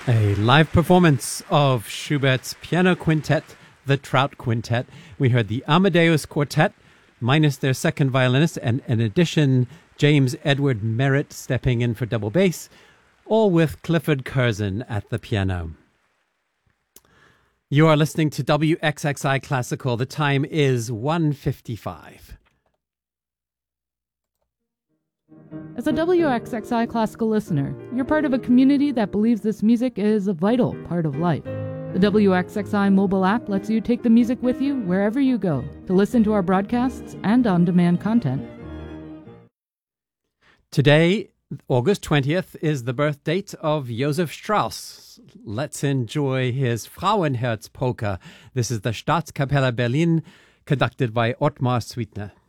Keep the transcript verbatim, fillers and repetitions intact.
A live performance of Schubert's piano quintet, the Trout Quintet. We heard the Amadeus Quartet, minus their second violinist, and in addition, James Edward Merritt stepping in for double bass, all with Clifford Curzon at the piano. You are listening to W X X I Classical. The time is one fifty-five. As a W X X I Classical listener, you're part of a community that believes this music is a vital part of life. The W X X I mobile app lets you take the music with you wherever you go to listen to our broadcasts and on-demand content. Today, August twentieth, is the birth date of Josef Strauss. Let's enjoy his Frauenherz polka. This is the Staatskapelle Berlin, conducted by Ottmar Sweetner.